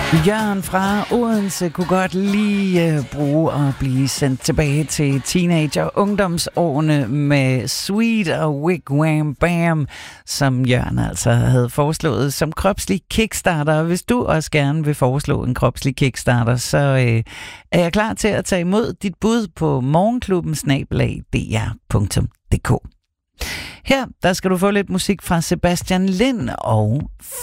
Jørgen fra Odense kunne godt lige bruge at blive sendt tilbage til teenager- og ungdomsårene med Sweet og Wigwam Bam, som Jørgen altså havde foreslået som kropslig kickstarter. Hvis du også gerne vil foreslå en kropslig kickstarter, så er jeg klar til at tage imod dit bud på morgenklubben@dr.dk. Her, der skal du få lidt musik fra Sebastian Lind og